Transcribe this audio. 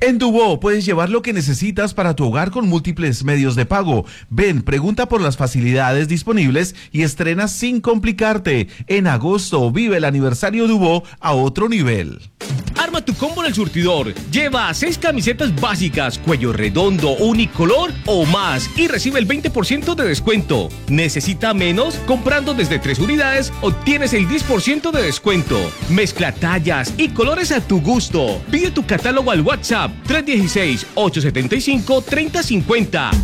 En Duo puedes llevar lo que necesitas para tu hogar con múltiples medios de pago. Ven, pregunta por las facilidades disponibles y estrena sin complicarte. En agosto vive el aniversario Duo a otro nivel. Arma tu combo en el surtidor. Lleva 6 camisetas básicas, cuello redondo, unicolor o más y recibe el 20% de descuento. ¿Necesita menos? Comprando desde 3 unidades obtienes el 10% de descuento. Mezcla tallas y colores a tu gusto. Pide tu catálogo al WhatsApp 316-875-3050.